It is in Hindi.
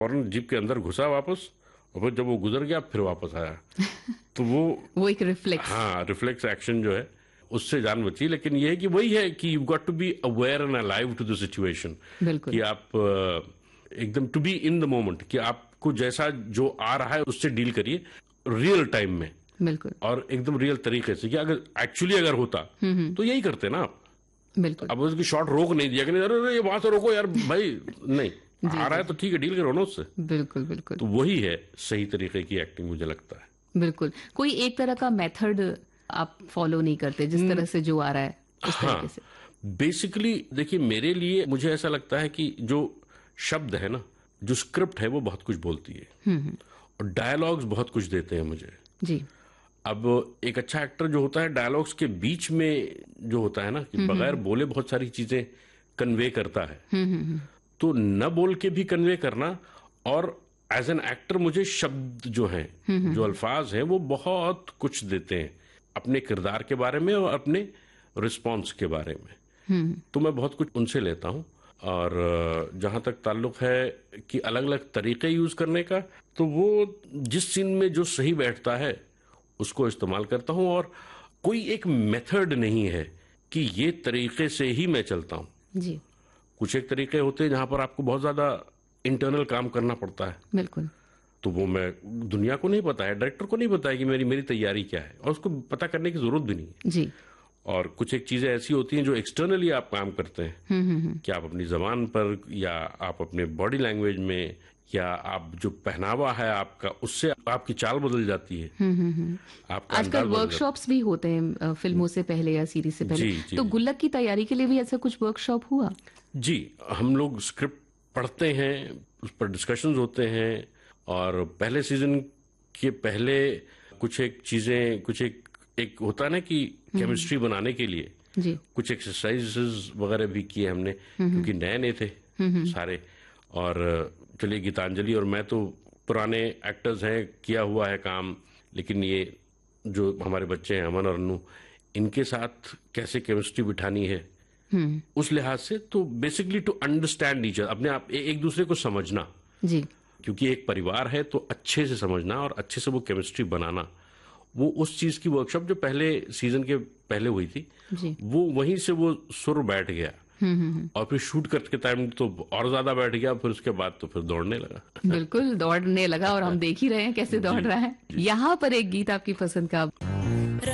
फौरन जीप के अंदर घुसा वापस, और फिर जब वो गुजर गया फिर वापस आया। तो वो एक रिफ्लेक्स, हाँ, रिफ्लेक्स एक्शन जो है उससे जान बची। लेकिन ये है कि वही है कि you got to be aware and alive to the situation, बिल्कुल, कि आप एकदम to be in the moment, कि आपको जैसा जो आ रहा है उससे डील करिए रियल टाइम में, बिल्कुल, और एकदम रियल तरीके से। कि अगर एक्चुअली अगर होता तो यही करते ना आप। बिल्कुल। अब उसकी शॉट रोक नहीं दिया कि नहीं, अरे ये वहां से रोको यार भाई, नहीं आ रहा है तो ठीक है, डील करो ना उससे। बिल्कुल, बिल्कुल। तो वही है सही तरीके की एक्टिंग, मुझे लगता है। बिल्कुल, कोई एक तरह का मेथड आप फॉलो नहीं करते, जिस तरह से जो आ रहा है उस तरीके से? बेसिकली देखिए, मेरे लिए मुझे ऐसा लगता है कि जो शब्द है ना, जो स्क्रिप्ट है वो बहुत कुछ बोलती है, और डायलॉग्स बहुत कुछ देते हैं मुझे जी। अब एक अच्छा एक्टर जो होता है, डायलॉग्स के बीच में जो होता है ना, कि बगैर बोले बहुत सारी चीजें कन्वे करता है। तो न बोल के भी कन्वे करना, और एज एन एक्टर मुझे शब्द जो हैं, जो अल्फाज हैं, वो बहुत कुछ देते हैं अपने किरदार के बारे में और अपने रिस्पॉन्स के बारे में। तो मैं बहुत कुछ उनसे लेता हूं। और जहां तक ताल्लुक है कि अलग अलग तरीके यूज करने का, तो वो जिस सीन में जो सही बैठता है उसको इस्तेमाल करता हूं। और कोई एक मेथड नहीं है कि ये तरीके से ही मैं चलता हूं। जी। कुछ एक तरीके होते हैं जहां पर आपको बहुत ज्यादा इंटरनल काम करना पड़ता है। बिल्कुल। तो वो मैं, दुनिया को नहीं पता है, डायरेक्टर को नहीं पता है कि मेरी तैयारी क्या है, और उसको पता करने की जरूरत भी नहीं है। जी। और कुछ एक चीजें ऐसी होती हैं जो एक्सटर्नली आप काम करते हैं, कि आप अपनी जबान पर, या आप अपने बॉडी लैंग्वेज में, या आप जो पहनावा है आपका, उससे आपकी चाल बदल जाती है। आपका आजकल वर्कशॉप्स भी होते हैं फिल्मों से पहले या सीरीज से पहले। जी, तो गुल्लक की तैयारी के लिए भी ऐसा कुछ वर्कशॉप हुआ? जी, हम लोग स्क्रिप्ट पढ़ते हैं, उस पर डिस्कशंस होते हैं, और पहले सीजन के पहले कुछ एक चीजें, कुछ एक होता है ना कि केमिस्ट्री बनाने के लिए जी। कुछ एक्सरसाइजेस वगैरह भी किए हमने, क्योंकि नए नए थे सारे। और चलिए, गीतांजलि और मैं तो पुराने एक्टर्स हैं, किया हुआ है काम, लेकिन ये जो हमारे बच्चे हैं अमन और अनु, इनके साथ कैसे केमिस्ट्री बिठानी है, उस लिहाज से। तो basically to understand each other, अपने आप एक दूसरे को समझना। जी। क्योंकि एक परिवार है, तो अच्छे से समझना और अच्छे से वो केमिस्ट्री बनाना, वो उस चीज की वर्कशॉप जो पहले सीजन के पहले हुई थी, जी। वो वहीं से वो सुर बैठ गया। और फिर शूट करते टाइम तो और ज्यादा बैठ गया, फिर उसके बाद तो फिर दौड़ने लगा। बिल्कुल दौड़ने लगा, और हम देख ही रहे हैं कैसे दौड़ रहा है। यहाँ पर एक गीत आपकी पसंद का।